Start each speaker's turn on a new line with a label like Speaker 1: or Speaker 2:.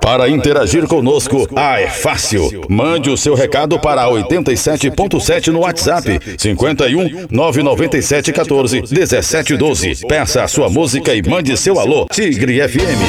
Speaker 1: Para interagir conosco, é fácil. Mande o seu recado para 87.7 no WhatsApp, 51 997 14 17 12. Peça a sua música e mande seu alô, Tigre FM.